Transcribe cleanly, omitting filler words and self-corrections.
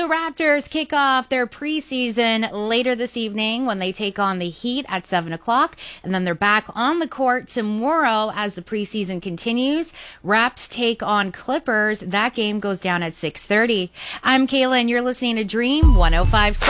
Toronto Raptors kick off their preseason later this evening when they take on the Heat at 7 o'clock. And then they're back on the court tomorrow as the preseason continues. Raps take on Clippers. That game goes down at 6:30. I'm Kayla, and you're listening to Dream 105.7.